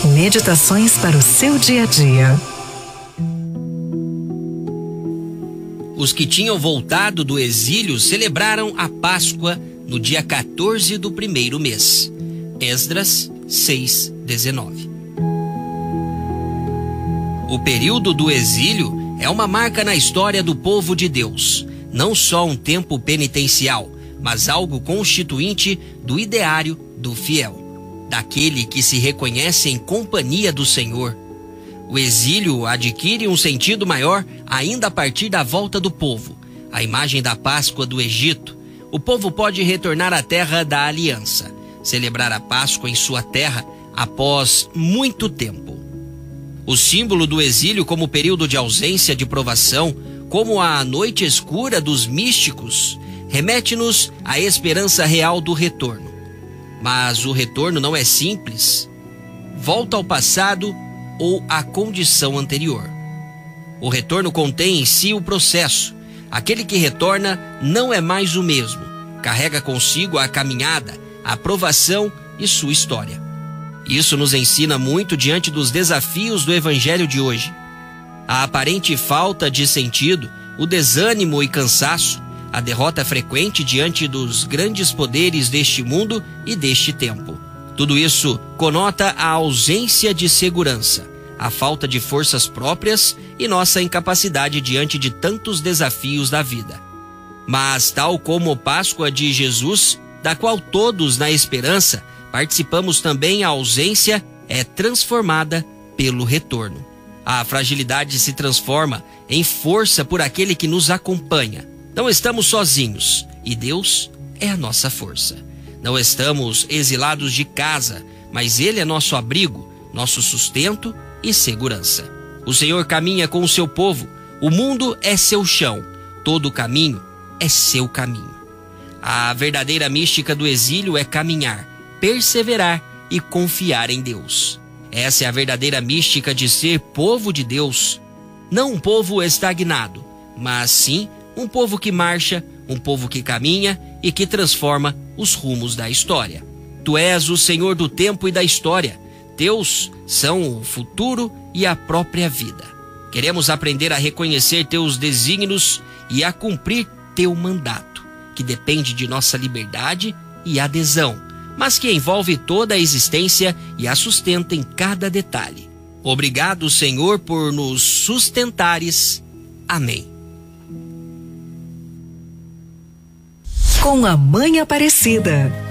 Meditações para o seu dia a dia. Os que tinham voltado do exílio celebraram a Páscoa no dia 14 do primeiro mês. Esdras 6:19. O período do exílio é uma marca na história do povo de Deus. Não só um tempo penitencial, mas algo constituinte do ideário do fiel, daquele que se reconhece em companhia do Senhor. O exílio adquire um sentido maior ainda a partir da volta do povo, a imagem da Páscoa do Egito. O povo pode retornar à terra da aliança, celebrar a Páscoa em sua terra após muito tempo. O símbolo do exílio como período de ausência, de provação, como a noite escura dos místicos, remete-nos à esperança real do retorno. Mas o retorno não é simples. Volta ao passado ou à condição anterior. O retorno contém em si o processo. Aquele que retorna não é mais o mesmo. Carrega consigo a caminhada, a provação e sua história. Isso nos ensina muito diante dos desafios do evangelho de hoje. A aparente falta de sentido, o desânimo e cansaço, a derrota frequente diante dos grandes poderes deste mundo e deste tempo. Tudo isso conota a ausência de segurança, a falta de forças próprias e nossa incapacidade diante de tantos desafios da vida. Mas, tal como a Páscoa de Jesus, da qual todos na esperança participamos também, a ausência é transformada pelo retorno. A fragilidade se transforma em força por aquele que nos acompanha. Não estamos sozinhos e Deus é a nossa força. Não estamos exilados de casa, mas Ele é nosso abrigo, nosso sustento e segurança. O Senhor caminha com o seu povo, o mundo é seu chão, todo o caminho é seu caminho. A verdadeira mística do exílio é caminhar, perseverar e confiar em Deus. Essa é a verdadeira mística de ser povo de Deus. Não um povo estagnado, mas sim um povo que marcha, um povo que caminha e que transforma os rumos da história. Tu és o Senhor do tempo e da história. Teus são o futuro e a própria vida. Queremos aprender a reconhecer teus desígnios e a cumprir teu mandato, que depende de nossa liberdade e adesão, mas que envolve toda a existência e a sustenta em cada detalhe. Obrigado, Senhor, por nos sustentares. Amém. Com a Mãe Aparecida.